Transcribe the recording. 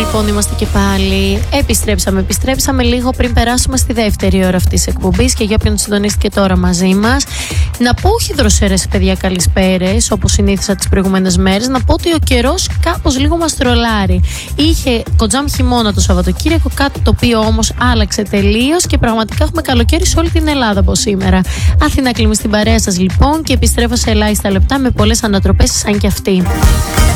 Λοιπόν, είμαστε και πάλι. Επιστρέψαμε λίγο πριν περάσουμε στη δεύτερη ώρα αυτής της εκπομπής και για όποιον συντονίστηκε τώρα μαζί μας. Να πω όχι δροσερές παιδιά καλησπέρες, όπως συνήθισα τις προηγούμενες μέρες, να πω ότι ο καιρός κάπως λίγο μας τρολάρει. Είχε κοντζάμ χειμώνα το Σαββατοκύριακο, κάτι το οποίο όμως άλλαξε τελείως και πραγματικά έχουμε καλοκαίρι σε όλη την Ελλάδα από σήμερα. Αθηνά Κλίμη στην παρέα σας λοιπόν και επιστρέφω σε ελάχιστα λεπτά με πολλές ανατροπές σαν και αυτή.